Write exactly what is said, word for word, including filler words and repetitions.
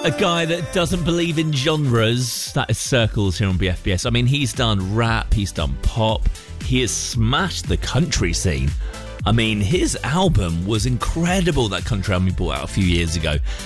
a guy that doesn't believe in genres. That is Circles here on B F B S. I mean, he's done rap, he's done pop, he has smashed the country scene. I mean, his album was incredible, that country album he brought out a few years ago.